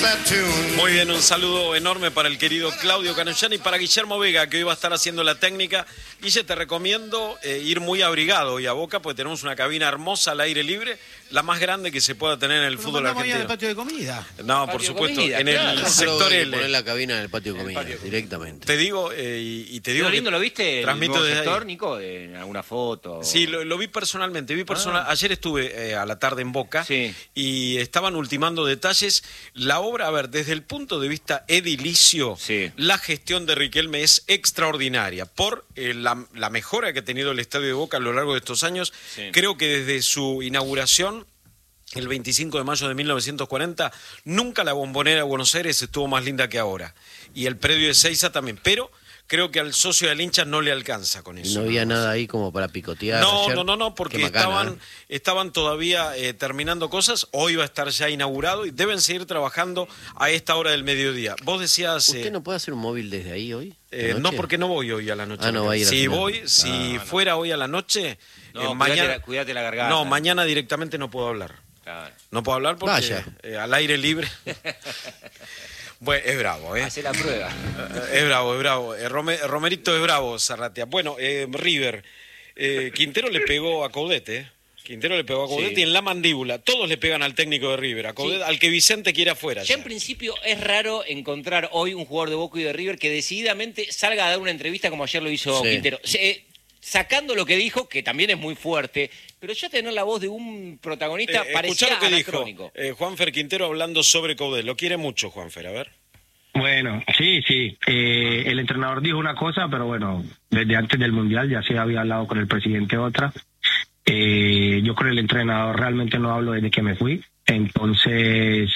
Muy bien, un saludo enorme para el querido Claudio Canellani y para Guillermo Vega, que hoy va a estar haciendo la técnica. Guille, te recomiendo ir muy abrigado hoy a Boca, porque tenemos una cabina hermosa al aire libre, la más grande que se pueda tener en el fútbol argentino. ¿Al patio de comida? No, por supuesto, en el sector L. Poner la cabina en el patio de comida, directamente. Te digo, y te digo ¿Lo lindo que lo viste transmito en el desde sector, ahí. Nico? ¿En alguna foto? Sí, lo vi personalmente. Ayer estuve a la tarde en Boca, sí, y estaban ultimando detalles. La obra, a ver, desde el punto de vista edilicio, sí, la gestión de Riquelme es extraordinaria. Por la mejora que ha tenido el Estadio de Boca a lo largo de estos años, sí. Creo que desde su inauguración, el 25 de mayo de 1940, nunca la Bombonera de Buenos Aires estuvo más linda que ahora. Y el predio de Seiza también, pero creo que al socio del hincha no le alcanza con eso. No había nada ahí como para picotear. No, porque estaban todavía terminando cosas. Hoy va a estar ya inaugurado y deben seguir trabajando a esta hora del mediodía. Vos decías... ¿Usted no puede hacer un móvil desde ahí hoy? No, porque no voy hoy a la noche. No va a ir si fuera hoy a la noche, no, mañana... Cuídate la garganta. No, mañana directamente no puedo hablar. Claro. No puedo hablar porque al aire libre... Bueno, es bravo, ¿eh? Hace la prueba. Es bravo. Romerito es bravo, Zarratea. Bueno, River. Quintero le pegó a Coudet, Quintero le pegó a Coudet, sí, y en la mandíbula. Todos le pegan al técnico de River, a Coudet, sí, al que Vicente quiere afuera. Ya en principio es raro encontrar hoy un jugador de Boca y de River que decididamente salga a dar una entrevista como ayer lo hizo Quintero. Sacando lo que dijo, que también es muy fuerte, pero ya tener la voz de un protagonista parecía anacrónico. Juanfer Quintero hablando sobre Coudet. Lo quiere mucho, Juanfer, a ver. Bueno, sí. El entrenador dijo una cosa, pero bueno, desde antes del Mundial ya se había hablado con el presidente otra. Yo con el entrenador realmente no hablo desde que me fui. Entonces,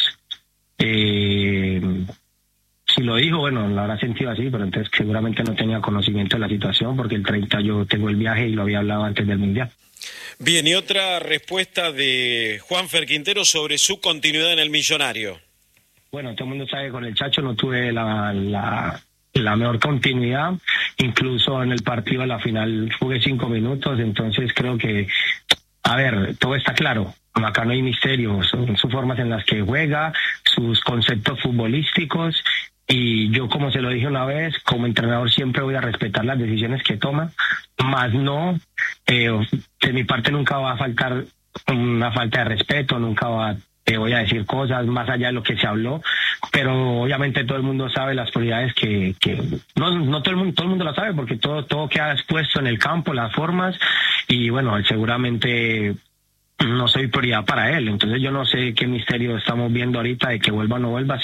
si lo dijo, bueno, lo habrá sentido así, pero entonces seguramente no tenía conocimiento de la situación, porque el 30 yo tengo el viaje y lo había hablado antes del Mundial. Bien, y otra respuesta de Juanfer Quintero sobre su continuidad en el Millonario. Bueno, todo el mundo sabe que con el Chacho no tuve la mejor continuidad, incluso en el partido a la final jugué 5 minutos, entonces creo que, a ver, todo está claro. Acá no hay misterio, son sus formas en las que juega, sus conceptos futbolísticos, y yo, como se lo dije una vez, como entrenador siempre voy a respetar las decisiones que toma, más no, de mi parte nunca va a faltar una falta de respeto, nunca voy a decir cosas más allá de lo que se habló, pero obviamente todo el mundo sabe las prioridades que no todo el mundo lo sabe, porque todo queda expuesto en el campo, las formas, y bueno, seguramente no soy prioridad para él, entonces yo no sé qué misterio estamos viendo ahorita de que vuelva o no vuelva.